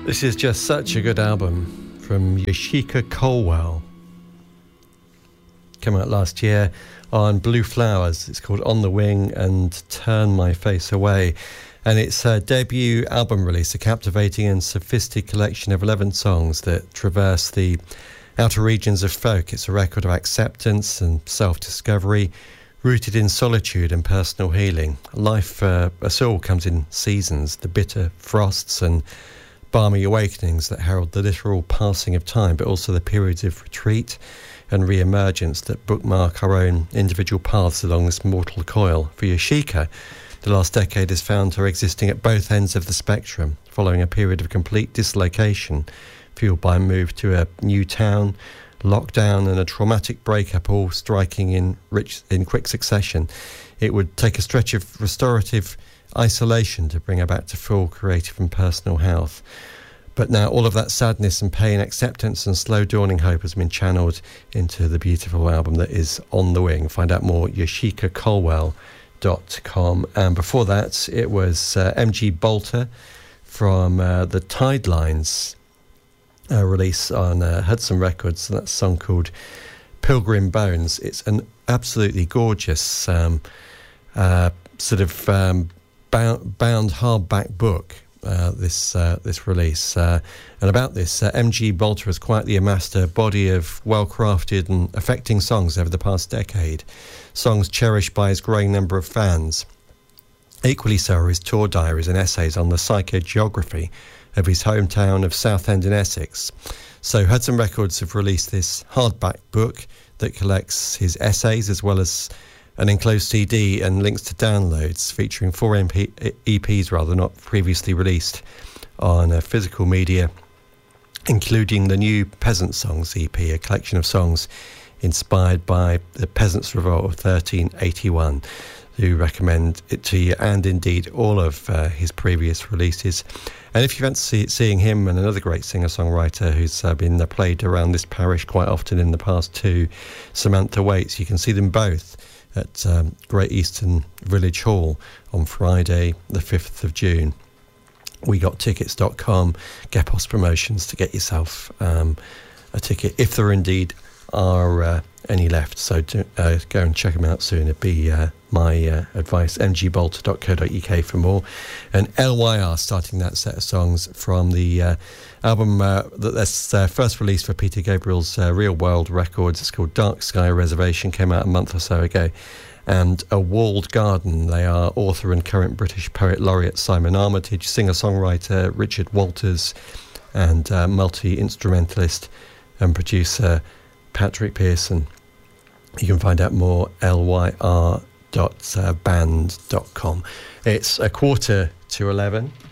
This is just such a good album from Yashika Colwell. Came out last year on Blue Flowers. It's called On the Wing and Turn My Face Away. And it's her debut album release, a captivating and sophisticated collection of 11 songs that traverse the outer regions of folk. It's a record of acceptance and self-discovery, rooted in solitude and personal healing. Life for us all comes in seasons, the bitter frosts and balmy awakenings that herald the literal passing of time, but also the periods of retreat and re-emergence that bookmark our own individual paths along this mortal coil. For Yashika, the last decade has found her existing at both ends of the spectrum, following a period of complete dislocation, fueled by a move to a new town, lockdown and a traumatic breakup, all striking in quick succession. It would take a stretch of restorative isolation to bring her back to full creative and personal health. But now all of that sadness and pain, acceptance and slow dawning hope has been channeled into the beautiful album that is On the Wing. Find out more, yashikacolwell.com. And before that, it was M.G. Bolter from the Tidelines release on Hudson Records. That song called Pilgrim Bones. It's an absolutely gorgeous sort of bound hardback book, this release, and about this, M.G. Bolter has quietly amassed a body of well-crafted and affecting songs over the past decade, songs cherished by his growing number of fans. Equally so are his tour diaries and essays on the psychogeography of his hometown of Southend in Essex. So Hudson Records have released this hardback book that collects his essays as well as an enclosed CD and links to downloads, featuring 4 EPs not previously released on physical media, including the new Peasant Songs EP, a collection of songs inspired by the Peasants' Revolt of 1381. Do recommend it to you, and indeed all of his previous releases. And if you fancy seeing him and another great singer-songwriter who's been played around this parish quite often in the past too, Samantha Waits, you can see them both at Great Eastern Village Hall on Friday the 5th of June. WeGotTickets.com, Gepos Promotions, to get yourself a ticket, if there indeed are any left. So go and check them out soon. It'd be my advice. mgbolter.co.uk for more. And LYR starting that set of songs from the album that's first released for Peter Gabriel's Real World Records. It's called Dark Sky Reservation, came out a month or so ago. And A Walled Garden. They are author and current British Poet Laureate Simon Armitage, singer-songwriter Richard Walters, and multi-instrumentalist and producer Patrick Pearson. You can find out more lyr.band.com. It's 11:15